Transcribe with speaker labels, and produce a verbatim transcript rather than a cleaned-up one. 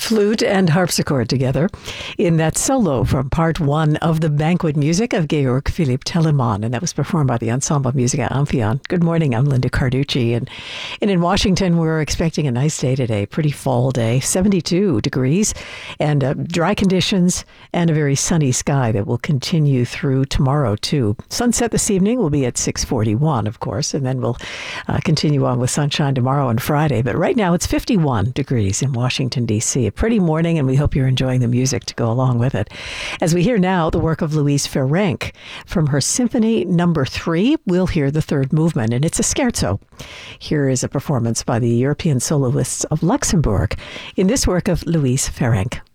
Speaker 1: Flute and harpsichord together in that solo from part one of the banquet music of Georg Philipp Telemann, and that was performed by the Ensemble Musica Amphion. Good morning, I'm Linda Carducci, and, and in Washington we're expecting a nice day today, pretty fall day, seventy-two degrees, and uh, dry conditions and a very sunny sky that will continue through tomorrow too. Sunset this evening will be at six forty-one, of course, and then we'll uh, continue on with sunshine tomorrow and Friday, but right now it's fifty-one degrees in Washington, D C A pretty morning, and we hope you're enjoying the music to go along with it. As we hear now the work of Louise Ferenc from her Symphony Number Three, we'll hear the third movement, and it's a scherzo. Here is a performance by the European Soloists of Luxembourg in this work of Louise Ferenc.